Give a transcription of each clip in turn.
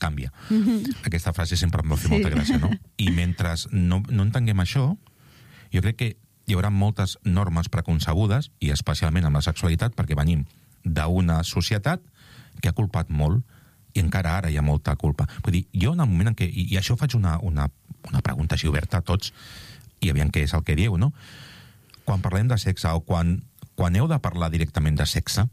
canvia. Aquesta frase sempre em va fer molta gràcia, no? I mentre no entenguem això, jo crec que hi haurà moltes normes preconcebudes, i especialment amb la sexualitat, perquè venim d'una societat que ha culpat molt, i encara ara hi ha molta culpa. Vull dir, jo en el moment en què... I això faig una pregunta així oberta a tots, i aviam què és el que dieu, no? Quan parlem de sexe, o quan heu de parlar directament de sexe,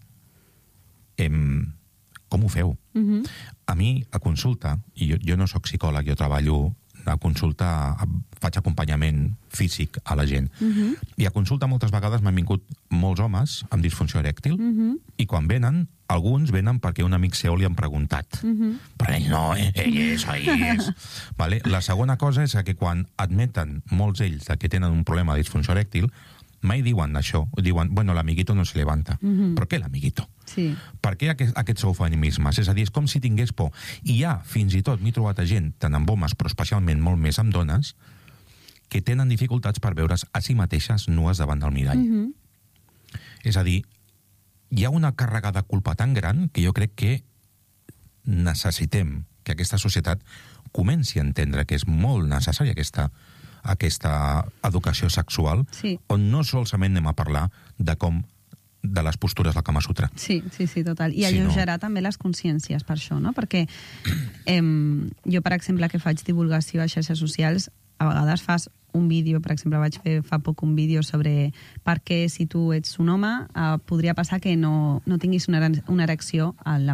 com ho feu? A mi, a consulta, i jo no sóc psicòleg, jo treballo a consulta, faig acompanyament físic a la gent. I a consulta moltes vegades m'han vingut molts homes amb disfunció erèctil, i quan venen, alguns venen perquè un amic seu li han preguntat. Però ell no, ell és. Vale? La segona cosa és que quan admeten molts ells que tenen un problema de disfunció erèctil, mai diuen això. Diuen, bueno, l'amiguito no se levanta. Però què l'amiguito? Sí. Per què aquests eufemismes? És a dir, és com si tingués por. I fins i tot, m'he trobat a gent, tant amb homes, però especialment molt més amb dones, que tenen dificultats per veure's a si mateixes nues davant del mirall. És a dir, hi ha una càrrega de culpa tan gran que jo crec que necessitem que aquesta societat comenci a entendre que és molt necessària aquesta educació sexual, on no solament anem a parlar de les postures del Kama Sutra. Sí, total. I alleugerar també les consciències per això, no? Perquè jo, per exemple, que faig divulgació a xarxes socials, a vegades fas un vídeo, per exemple, vaig fer fa poc un vídeo sobre per què si tu ets un home podria passar que no tinguis una erecció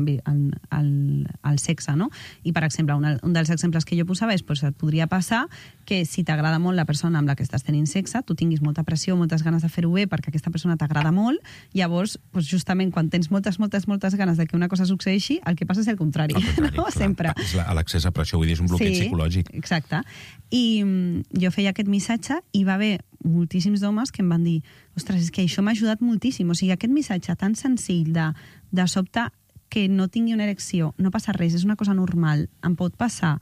al sexe, no? I, per exemple, un dels exemples que jo posava és et podria passar que si t'agrada molt la persona amb la que estàs tenint sexe, tu tinguis molta pressió, moltes ganes de fer-ho bé perquè aquesta persona t'agrada molt, llavors, justament quan tens moltes ganes de que una cosa succeeixi, el que passa és el contrari, no? Sempre. L'accés a pressió, vull dir, és un bloqueig psicològic. Exacte. I jo feia aquest missatge i va haver moltíssims d'homes que em van dir, ostres, és que això m'ha ajudat moltíssim. O sigui, aquest missatge tan senzill de sobte que no tingui una erecció, no passa res, és una cosa normal, em pot passar,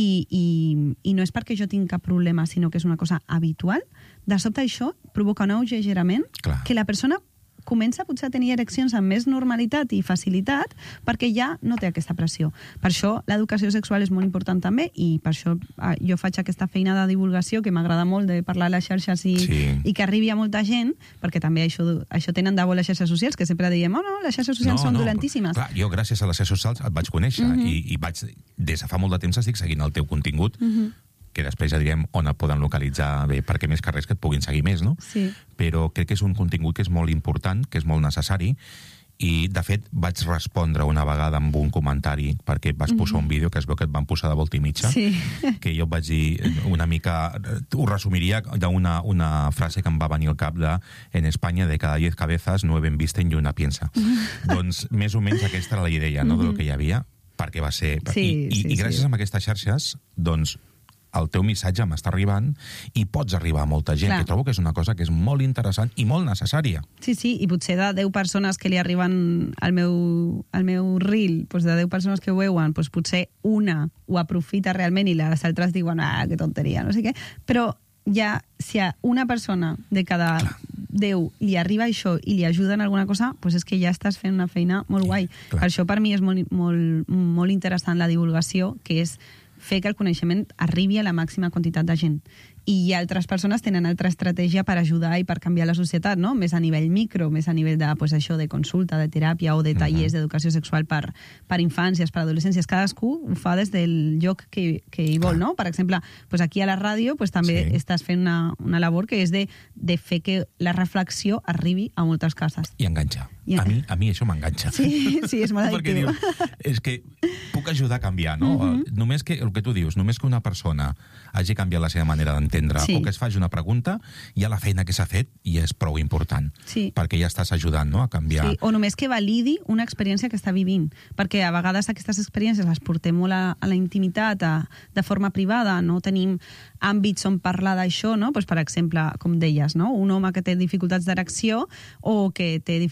i no és perquè jo tinc cap problema, sinó que és una cosa habitual, de sobte això provoca un alleugerament que la persona comença potser a tenir ereccions amb més normalitat i facilitat perquè ja no té aquesta pressió. Per això l'educació sexual és molt important també, i per això jo faig aquesta feina de divulgació que m'agrada molt de parlar a les xarxes i que arribi a molta gent, perquè també això tenen de bo les xarxes socials, que sempre diem, no, les xarxes socials són dolentíssimes. Clar, jo gràcies a les xarxes socials et vaig conèixer i des de fa molt de temps estic seguint el teu contingut, que després ja direm on et poden localitzar bé, perquè més que res que et puguin seguir més, no? Sí. Però crec que és un contingut que és molt important, que és molt necessari, i de fet vaig respondre una vegada amb un comentari, perquè vas posar un vídeo que es veu que et van posar de volta i mitja, que jo vaig dir una mica, ho resumiria d'una frase que em va venir al cap de en Espanya de cada 10 cabezas 9 visten y una piensa. Doncs més o menys aquesta era la idea, no?, del que hi havia, perquè va ser... I gràcies a aquestes xarxes, doncs, el teu missatge m'està arribant i pots arribar a molta gent, que trobo que és una cosa que és molt interessant i molt necessària. Sí, i potser de 10 persones que li arriben al meu reel, de 10 persones que ho veuen, potser una ho aprofita realment i les altres diuen, que tonteria, no sé què, però ja, si a una persona de cada 10 li arriba això i li ajuda en alguna cosa, és que ja estàs fent una feina molt guai. Per això per mi és molt interessant la divulgació, que és fer que el coneixement arribi a la màxima quantitat de gent. I altres persones tenen altra estratègia per ajudar i per canviar la societat, no? Més a nivell micro, més a nivell de, de consulta, de teràpia o de tallers d'educació sexual per infàncies, per adolescències. Cadascú ho fa des del lloc que hi vol, no? Per exemple, aquí a la ràdio també estàs fent una labor que és de fer que la reflexió arribi a moltes cases. I enganxa. A mi això m'enganxa. Sí, és molt addictiu. És que puc ajudar a canviar, no? Només que, el que tu dius, només que una persona hagi canviat la seva manera d'entendre o que es faci una pregunta, ja la feina que s'ha fet ja és prou important, perquè ja estàs ajudant, no?, a canviar. Sí, o només que validi una experiència que està vivint, perquè a vegades aquestes experiències les portem molt a la intimitat, de forma privada, no tenim àmbits on parlar d'això, no? Per exemple, com deies, no? Un home que té dificultats d'erecció o que té dificultats de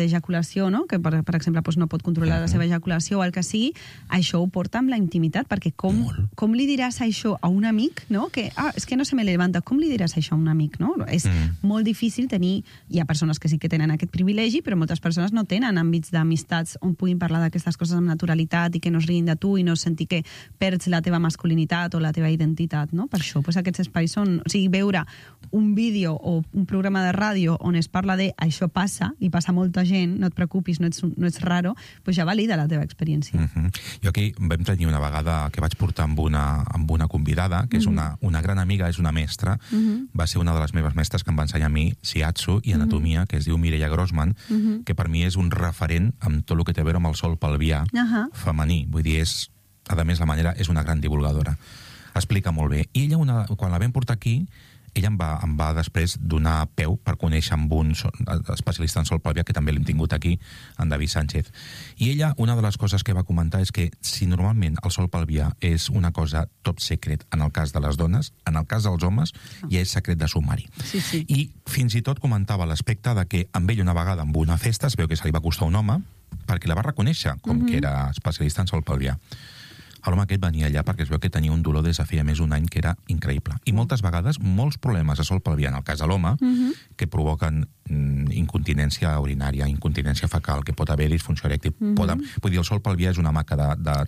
d'ejaculació, no? Que, per exemple, doncs no pot controlar la seva ejaculació o el que sigui, això ho porta amb la intimitat, perquè com li diràs això a un amic, no? Que, és que no se me levanta, com li diràs això a un amic, no? És molt difícil tenir... Hi ha persones que sí que tenen aquest privilegi, però moltes persones no tenen àmbits d'amistats on puguin parlar d'aquestes coses amb naturalitat i que no es riguin de tu i no sentir que perds la teva masculinitat o la teva identitat, no? Per això, doncs, aquests espais són... O sigui, veure un vídeo o un programa de ràdio on es parla de això passa, i passa molta gent, no et preocupis, no ets raro, doncs ja valida la teva experiència. Jo aquí vam tenir una vegada que vaig portar amb una convidada, que és una gran amiga, és una mestra, va ser una de les meves mestres que em va ensenyar a mi shiatsu i anatomia, que es diu Mireia Grossman, que per mi és un referent amb tot el que té a veure amb el sol pelvià femení. Vull dir, a més, la manera és una gran divulgadora. Explica molt bé. I ella, quan la vam portar aquí, ella em va després donar peu per conèixer amb un especialista en sol pelvià, que també l'hem tingut aquí, en David Sánchez. I ella, una de les coses que va comentar és que si normalment el sol pelvià és una cosa top secret en el cas de les dones, en el cas dels homes ja és secret de sumari. Sí. I fins i tot comentava l'aspecte de que amb ell una vegada en una festa es veu que se li va costar un home perquè la va reconèixer com que era especialista en sol pelvià. L'home aquest venia allà perquè es veu que tenia un dolor des de feia més d'un any que era increïble. I moltes vegades, molts problemes de sol pelvià, en el cas de l'home, que provoquen incontinència urinària, incontinència fecal, que pot haver disfunció erèctil. Vull dir, el sol pelvià és una maca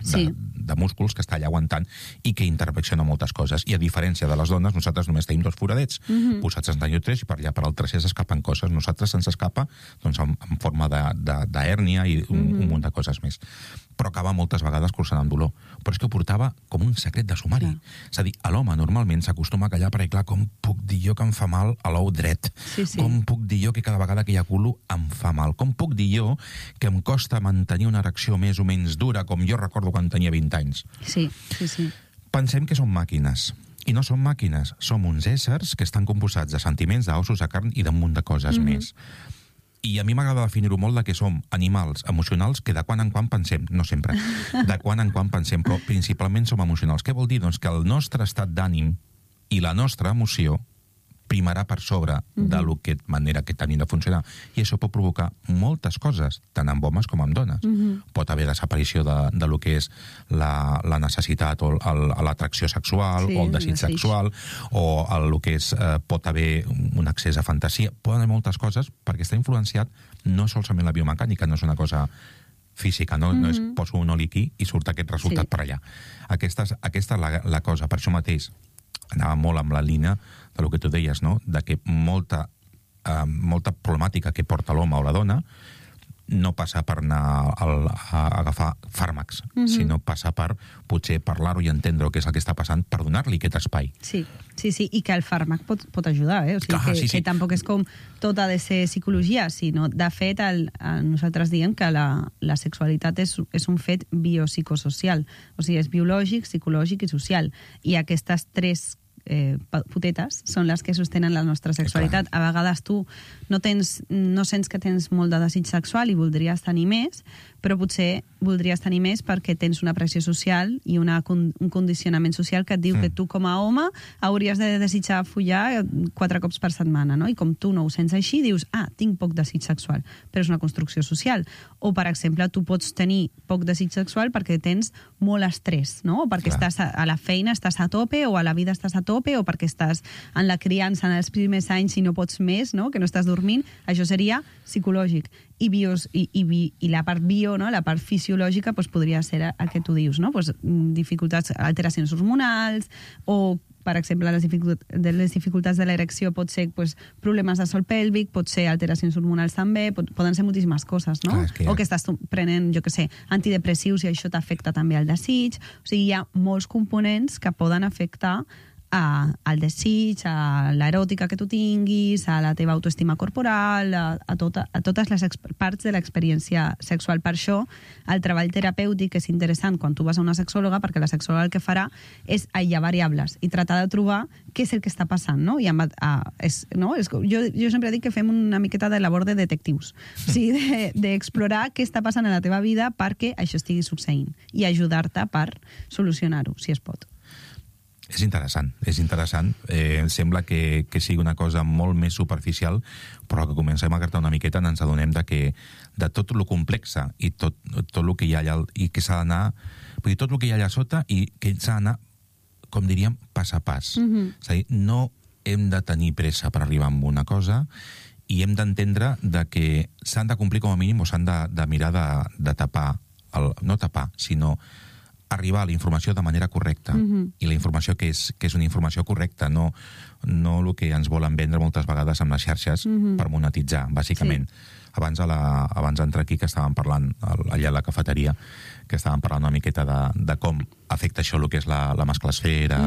de músculs que està allà aguantant i que interacciona moltes coses. I a diferència de les dones, nosaltres només tenim 2 foradets posats en tall 3 i per allà per al tercer s'escapen coses. Nosaltres se'ns escapa en forma d'hèrnia i un munt de coses més. Però acaba moltes vegades cursant amb dolor. Però és que ho portava com un secret de sumari. És a dir, a l'home normalment s'acostuma a callar perquè, clar, com puc dir jo que em fa mal a l'ou dret? Com puc dir jo que cada vegada que ejaculo em fa mal? Com puc dir jo que em costa mantenir una erecció més o menys dura, com jo recordo quan tenia 20 anys? Sí. Pensem que som màquines. I no som màquines. Som uns éssers que estan composats de sentiments, d'ossos, de carn i d'un munt de coses més. I a mi m'agrada definir-ho molt de que som animals emocionals que de quan en quan pensem, no sempre, de quan en quan pensem, però principalment som emocionals. Què vol dir? Doncs que el nostre estat d'ànim i la nostra emoció primarà per sobre de la manera que tenim de funcionar. I això pot provocar moltes coses, tant amb homes com amb dones. Pot haver desaparició de lo que és la necessitat o l'atracció sexual o el desig sexual o el que és, pot haver un accés a fantasia. Poden haver moltes coses perquè està influenciat no solament la biomecànica, no és una cosa física, no és poso un oli aquí i surt aquest resultat per allà. Aquesta és la cosa. Per això mateix anava molt amb la línia de lo que tu deies, no? De que molta problemàtica que porta l'home o la dona no passa per anar a agafar fàrmacs, sinó passa per potser parlar-ho i entendre què és el que està passant per donar-li aquest espai. Sí, i que el fàrmac pot ajudar, O sigui, que tampoc és com tot ha de ser psicologia, sinó, de fet, nosaltres diem que la sexualitat és un fet biopsicosocial, o sigui, és biològic, psicològic i social, i aquestes 3 potetes són les que sostenen la nostra sexualitat. A vegades tu no sents que tens molt de desig sexual i voldries tenir més, però potser voldries tenir més perquè tens una pressió social i un condicionament social que et diu que tu com a home hauries de desitjar follar 4 cops per setmana, no? I com tu no ho sents així, dius, tinc poc desig sexual, però és una construcció social. O, per exemple, tu pots tenir poc desig sexual perquè tens molt estrès, no? O perquè estàs a la feina, estàs a tope, o a la vida estàs a tope, o perquè estàs en la criança en els primers anys i no pots més, no? Que no estàs dormint. Això seria psicològic. I la part bio, no? La part fisiològica, doncs podria ser el que tu dius, no? Pues, dificultats, alteracions hormonals, o, per exemple, les dificultats de l'erecció pot ser problemes de sòl pèlvic, pot ser alteracions hormonals també, poden ser moltíssimes coses, no? O que estàs prenent, jo què sé, antidepressius i això t'afecta també al desig. O sigui, hi ha molts components que poden afectar al desig, a l'eròtica que tu tinguis, a la teva autoestima corporal, a totes les parts de l'experiència sexual. Per això, el treball terapèutic és interessant quan tu vas a una sexòloga, perquè la sexòloga el que farà és aïllar variables i tratar de trobar què és el que està passant, no? Jo sempre dic que fem una miqueta de labor de detectius, o sigui, d'explorar què està passant a la teva vida perquè això estigui succeint i ajudar-te per solucionar-ho, si es pot. És interessant. Sembla que sigui una cosa molt més superficial, però que comencem a gratar una miqueta ens adonem de tot lo complexa i tot el que hi ha allà, i que s'ha d'anar, vull dir, tot el que hi ha allà sota i que s'ha d'anar, com diríem, pas a pas. És a dir, no hem de tenir pressa per arribar a una cosa i hem d'entendre que s'han de complir com a mínim o s'han de mirar de tapar, no tapar, sinó arribar a la informació de manera correcta. I la informació que és una informació correcta, no el que ens volen vendre moltes vegades amb les xarxes per monetitzar, bàsicament. Abans d'entrar aquí, que estàvem parlant allà a la cafeteria, que estàvem parlant una miqueta de com afecta això el que és la masclesfera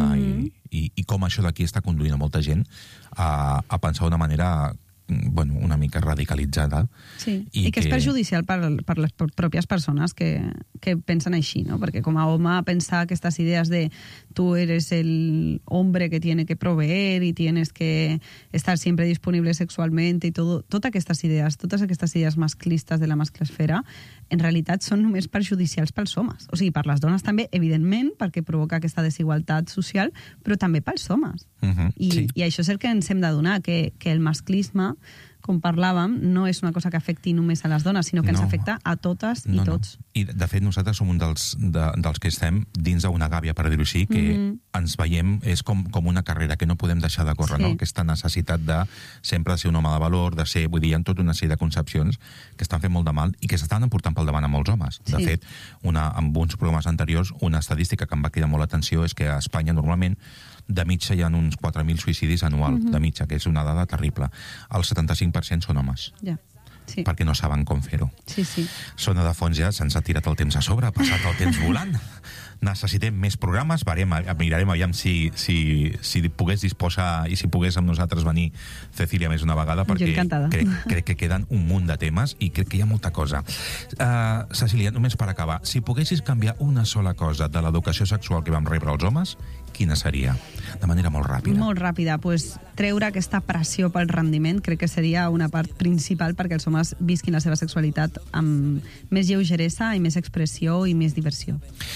i com això d'aquí està conduint a molta gent a pensar d'una manera una mica radicalitzada. Sí, i que és perjudicial per les pròpies persones que pensen així, ¿no? Perquè com a home pensar aquestes idees de tú eres el hombre que tiene que proveer y tienes que estar siempre disponible sexualmente y totes aquestes idees masclistes de la masclesfera, en realitat són només perjudicials pels homes. O sigui, per les dones també, evidentment, perquè provoca aquesta desigualtat social, però també pels homes. I això és el que ens hem d'adonar, que el masclisme, com parlàvem, no és una cosa que afecti només a les dones, sinó que ens afecta a totes i tots. I, de fet, nosaltres som un dels que estem dins d'una gàbia, per dir-ho així, que ens veiem, és com una carrera que no podem deixar de córrer, no? Aquesta necessitat de sempre ser un home de valor, de ser, vull dir, hi ha tota una sèrie de concepcions que estan fent molt de mal i que s'estan emportant pel davant a molts homes. De fet, amb uns programes anteriors, una estadística que em va cridar molt l'atenció és que a Espanya, normalment, de mitja hi ha uns 4.000 suïcidis anual, de mitja, que és una dada terrible. El 75% són homes. Perquè no saben com fer-ho. Sona de fons ja, se'ns ha tirat el temps a sobre, ha passat el temps volant. Necessitem més programes, mirarem aviam si pogués disposar i si pogués amb nosaltres venir Cecília més una vegada, perquè crec que queden un munt de temes i crec que hi ha molta cosa. Cecília, només per acabar, si poguessis canviar una sola cosa de l'educació sexual que vam rebre els homes, quina seria? De manera molt ràpida. Molt ràpida, doncs treure aquesta pressió pel rendiment crec que seria una part principal perquè els homes visquin la seva sexualitat amb més lleugeresa i més expressió i més diversió.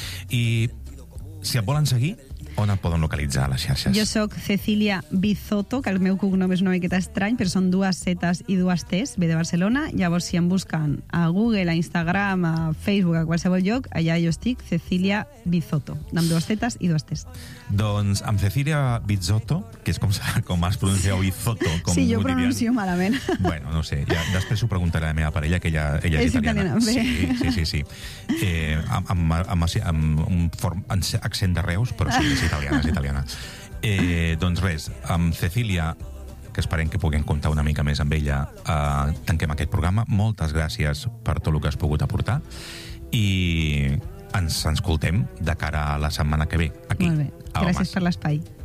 I si et volen seguir, on et poden localitzar a les xarxes? Jo soc Cecília Bizotto, que el meu cognom és una miqueta estrany, però són 2 Z's i 2 T's, ve de Barcelona. Llavors, si em busquen a Google, a Instagram, a Facebook, a qualsevol lloc, allà jo estic, Cecília Bizotto, amb 2 Z's i 2 T's. Doncs amb Cecília Bizotto, que és com has pronunciat Bizotto. Sí, jo pronuncio malament. Bueno, no sé, ja després ho preguntaré a la meva parella, que ella és italiana. Sí. Amb un fort accent de Reus, però sí, és italiana. Doncs res, amb Cecília, que esperem que puguem comptar una mica més amb ella, tanquem aquest programa. Moltes gràcies per tot el que has pogut aportar i ens escoltem de cara a la setmana que ve, aquí. Molt bé, gràcies per l'espai.